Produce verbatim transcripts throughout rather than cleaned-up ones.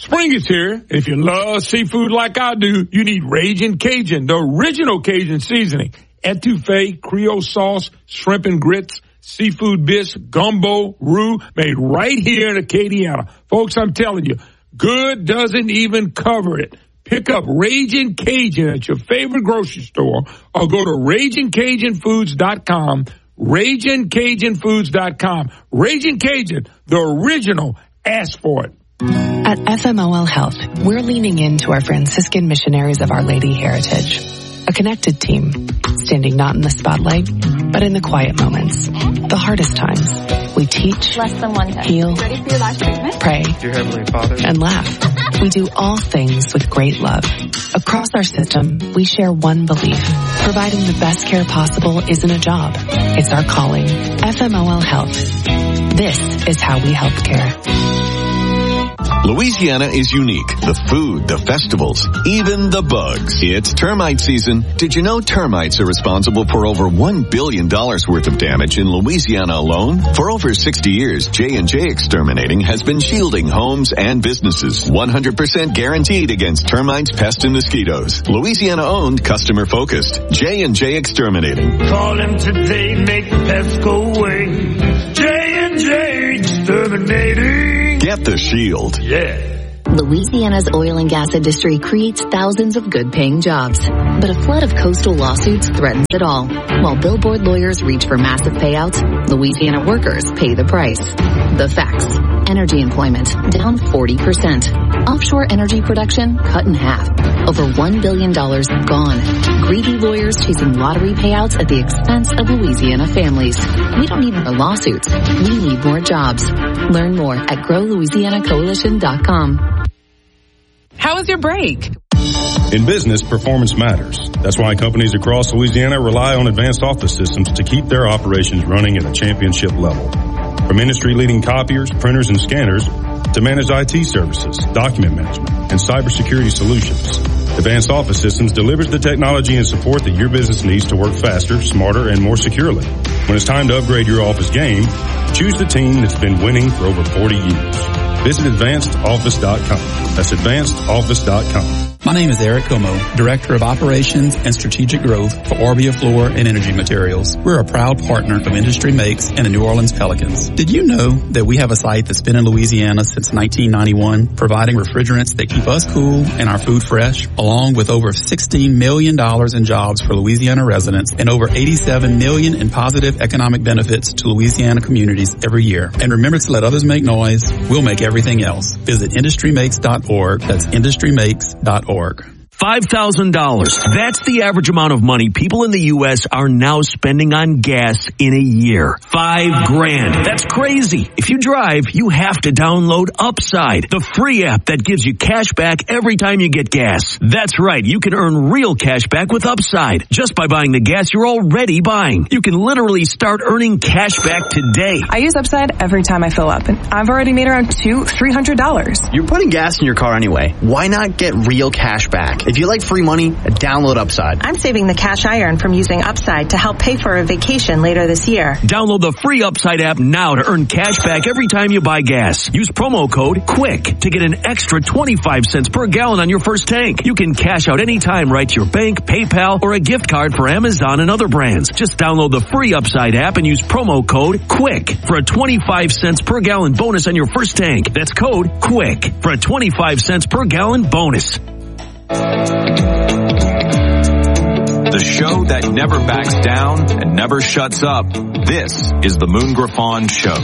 Spring is here. If you love seafood like I do, you need Ragin' Cajun, the original Cajun seasoning. Etouffee, Creole sauce, shrimp and grits, seafood bisque, gumbo, roux, made right here in Acadiana. Folks, I'm telling you, good doesn't even cover it. Pick up Ragin' Cajun at your favorite grocery store or go to Ragin Cajun Foods dot com. Ragin Cajun Foods dot com. Ragin' Cajun, the original. Ask for it. At F M O L Health, we're leaning into our Franciscan missionaries of Our Lady heritage. A connected team, standing not in the spotlight, but in the quiet moments, the hardest times. We teach, less than one time. Heal, ready for your last treatment? Pray, Dear Heavenly Father, and laugh. We do all things with great love. Across our system, we share one belief. Providing the best care possible isn't a job. It's our calling. F M O L Health. This is how we help care. Louisiana is unique. The food, the festivals, even the bugs. It's termite season. Did you know termites are responsible for over one billion dollars worth of damage in Louisiana alone? For over sixty years, J and J Exterminating has been shielding homes and businesses. one hundred percent guaranteed against termites, pests, and mosquitoes. Louisiana-owned, customer-focused. J and J Exterminating. Call him today, make the pests go away. J and J Exterminating. Get the shield. Yeah. Louisiana's oil and gas industry creates thousands of good-paying jobs. But a flood of coastal lawsuits threatens it all. While billboard lawyers reach for massive payouts, Louisiana workers pay the price. The facts. Energy employment down forty percent. Offshore energy production cut in half. Over one billion dollars gone. Greedy lawyers chasing lottery payouts at the expense of Louisiana families. We don't need more lawsuits. We need more jobs. Learn more at grow louisiana coalition dot com. How was your break? In business, performance matters. That's why companies across Louisiana rely on Advanced Office Systems to keep their operations running at a championship level. From industry-leading copiers, printers, and scanners to managed I T services, document management, and cybersecurity solutions, Advanced Office Systems delivers the technology and support that your business needs to work faster, smarter, and more securely. When it's time to upgrade your office game, choose the team that's been winning for over forty years. Visit advanced office dot com. That's advanced office dot com. My name is Eric Como, Director of Operations and Strategic Growth for Orbia Floor and Energy Materials. We're a proud partner of Industry Makes and the New Orleans Pelicans. Did you know that we have a site that's been in Louisiana since nineteen ninety-one, providing refrigerants that keep us cool and our food fresh, along with over sixteen million dollars in jobs for Louisiana residents and over eighty-seven million dollars in positive economic benefits to Louisiana communities every year. And remember to let others make noise. We'll make everything else. Visit industry makes dot org. That's industry makes dot org. five thousand dollars. That's the average amount of money people in the U S are now spending on gas in a year. Five grand. That's crazy. If you drive, you have to download Upside, the free app that gives you cash back every time you get gas. That's right. You can earn real cash back with Upside just by buying the gas you're already buying. You can literally start earning cash back today. I use Upside every time I fill up, and I've already made around two, three hundred dollars. You're putting gas in your car anyway. Why not get real cash back? If you like free money, download Upside. I'm saving the cash I earn from using Upside to help pay for a vacation later this year. Download the free Upside app now to earn cash back every time you buy gas. Use promo code QUICK to get an extra twenty-five cents per gallon on your first tank. You can cash out anytime right to your bank, PayPal, or a gift card for Amazon and other brands. Just download the free Upside app and use promo code QUICK for a twenty-five cents per gallon bonus on your first tank. That's code QUICK for a twenty-five cents per gallon bonus. The show that never backs down and never shuts up. This is the Moon Griffon Show.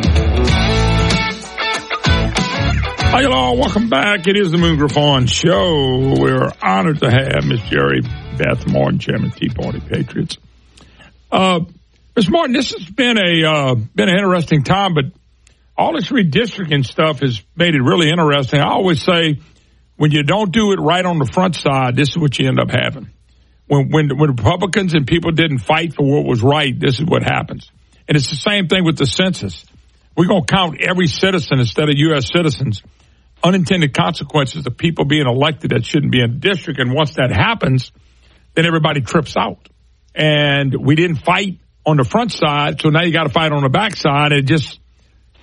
Hi, hello. Welcome back. It is the Moon Griffon Show. We're honored to have Miss Jerry Beth Martin, Chairman Tea Party Patriots. Uh, Miz Martin, this has been a uh, been an interesting time, but all this redistricting stuff has made it really interesting. I always say, when you don't do it right on the front side, this is what you end up having. When, when, when Republicans and people didn't fight for what was right, this is what happens. And it's the same thing with the census. We're going to count every citizen instead of U S citizens. Unintended consequences of people being elected that shouldn't be in the district. And once that happens, then everybody trips out. And we didn't fight on the front side, so now you got to fight on the back side. It just,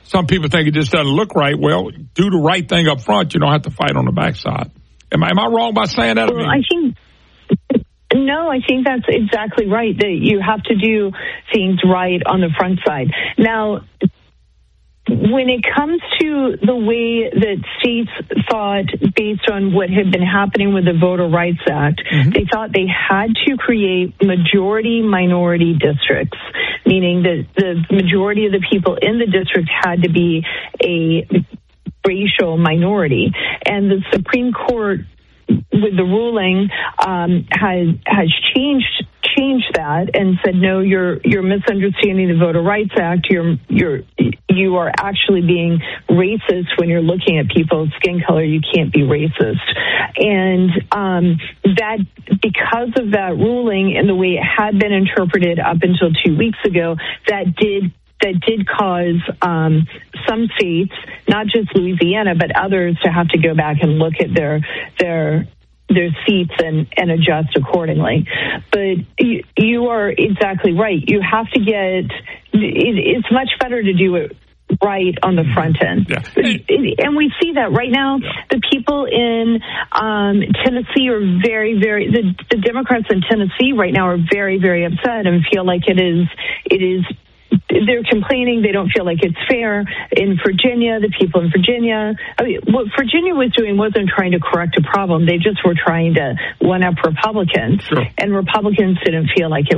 some people think it just doesn't look right. Well, do the right thing up front. You don't have to fight on the backside. Am I, am I wrong by saying that? Well, I, mean, I think, no, I think that's exactly right, that you have to do things right on the front side. Now, when it comes to the way that states thought, based on what had been happening with the Voter Rights Act, mm-hmm. they thought they had to create majority-minority districts, meaning that the majority of the people in the district had to be a racial minority. And the Supreme Court, with the ruling, um, has has changed changed that and said, no, you're you're misunderstanding the Voter Rights Act. You're you're you are actually being racist when you're looking at people's skin color. You can't be racist. And um, that, because of that ruling and the way it had been interpreted up until two weeks ago, that did that did cause um, some states, not just Louisiana, but others, to have to go back and look at their their their seats and, and adjust accordingly. But you, you are exactly right. You have to get, it, it's much better to do it right on the front end. Yeah. And we see that right now. Yeah. The people in um, Tennessee are very, very, the, the Democrats in Tennessee right now are very, very upset and feel like it is, it is, they're complaining. They don't feel like it's fair. In Virginia, the people in Virginia, I mean, what Virginia was doing wasn't trying to correct a problem. They just were trying to one-up Republicans. Sure. And Republicans didn't feel like it